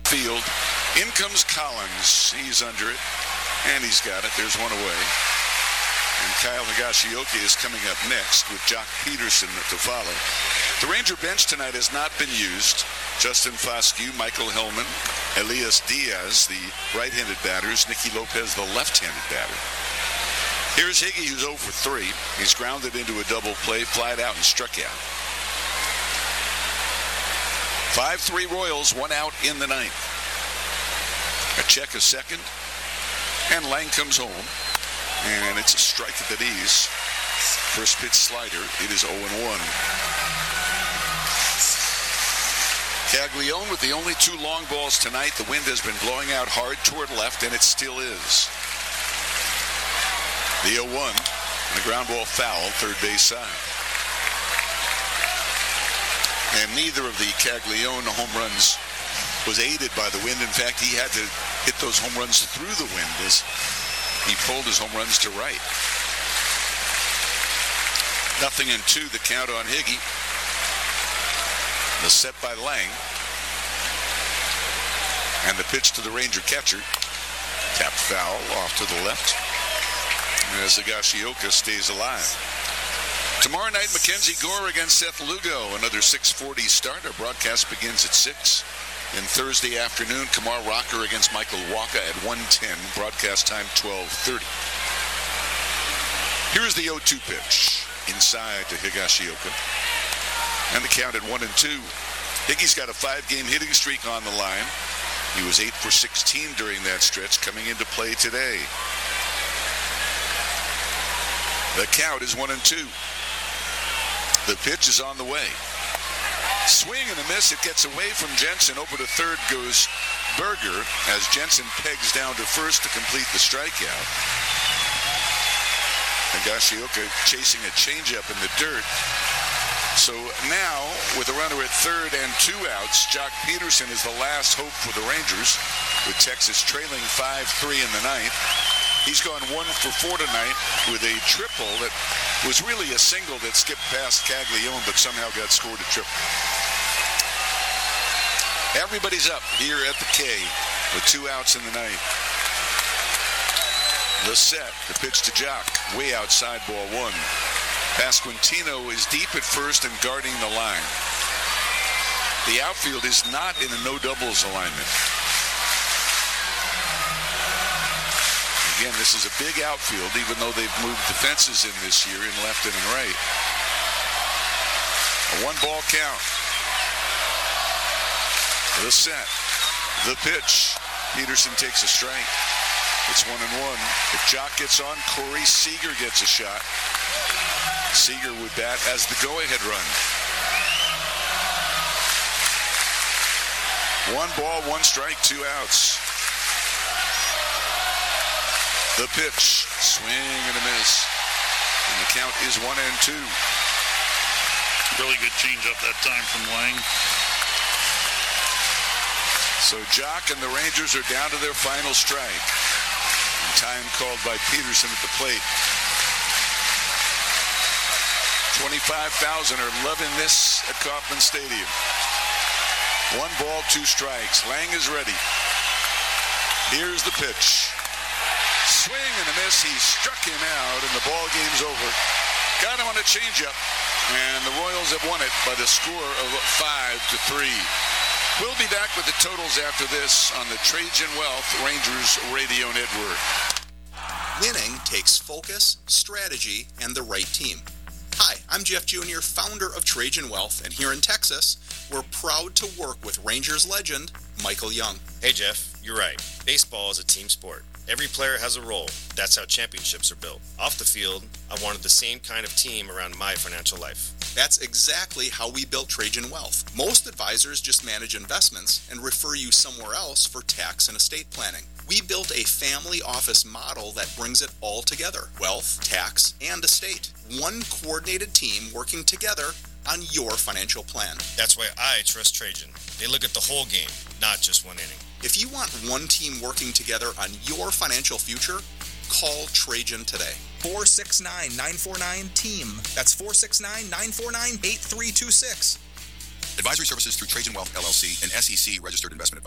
field. In comes Collins. He's under it, and he's got it. There's one away. And Kyle Higashioka is coming up next with Jock Peterson to follow. The Ranger bench tonight has not been used. Justin Foscue, Michael Hellman, Elias Diaz, the right-handed batters, Nicky Lopez, the left-handed batter. Here's Higgy, who's 0 for 3. He's grounded into a double play, flied out, and struck out. 5-3 Royals, 1 out in the ninth. A check a second, and Lang comes home. And it's a strike at the knees. First pitch slider. It is 0-1. Caglione with the only 2 long balls tonight. The wind has been blowing out hard toward left, and it still is. The 0-1. And the ground ball foul, third base side. And neither of the Caglione home runs was aided by the wind. In fact, he had to hit those home runs through the wind as he pulled his home runs to right. 0-2, the count on Higgy. The set by Lang. And the pitch to the Ranger catcher. Tapped foul off to the left. As Higashioka stays alive. Tomorrow night, Mackenzie Gore against Seth Lugo. Another 6:40 start. Our broadcast begins at 6. And Thursday afternoon, Kamar Rocker against Michael Wacha at 1:10. Broadcast time 12:30. Here's the 0-2 pitch. Inside to Higashioka. And the count at 1-2. Higgy's got a 5-game hitting streak on the line. He was 8 for 16 during that stretch, coming into play today. The count is 1-2. The pitch is on the way. Swing and a miss. It gets away from Jensen. Over to third goes Berger as Jensen pegs down to first to complete the strikeout. Higashioka chasing a changeup in the dirt. So now, with a runner at third and 2 outs, Jock Peterson is the last hope for the Rangers, with Texas trailing 5-3 in the ninth. He's gone 1 for 4 tonight with a triple that was really a single that skipped past Caglione, but somehow got scored a triple. Everybody's up here at the K with 2 outs in the ninth. The set, the pitch to Jock, way outside, ball 1. Pasquantino is deep at first and guarding the line. The outfield is not in a no-doubles alignment. Again, this is a big outfield, even though they've moved the fences in this year in left and in right. A 1-ball count. The set. The pitch. Peterson takes a strike. It's 1-1. If Jock gets on, Corey Seager gets a shot. Seager would bat as the go-ahead run. 1 ball, 1 strike, 2 outs. The pitch. Swing and a miss. And the count is 1-2. Really good changeup that time from Lang. So Jock and the Rangers are down to their final strike. And time called by Peterson at the plate. 25,000 are loving this at Kauffman Stadium. 1 ball, 2 strikes. Lang is ready. Here's the pitch. Swing and a miss. He struck him out, and the ball game's over. Got him on a changeup, and the Royals have won it by the score of 5-3. We'll be back with the totals after this on the Trajan Wealth Rangers Radio Network. Winning takes focus, strategy, and the right team. Hi, I'm Jeff Jr., founder of Trajan Wealth, and here in Texas, we're proud to work with Rangers legend Michael Young. Hey Jeff, you're right. Baseball is a team sport. Every player has a role. That's how championships are built. Off the field, I wanted the same kind of team around my financial life. That's exactly how we built Trajan Wealth. Most advisors just manage investments and refer you somewhere else for tax and estate planning. We built a family office model that brings it all together. Wealth, tax, and estate. One coordinated team working together on your financial plan. That's why I trust Trajan. They look at the whole game, not just one inning. If you want one team working together on your financial future, call Trajan today. 469-949-TEAM. That's 469-949-8326. Advisory services through Trajan Wealth, LLC, an SEC registered investment advisor.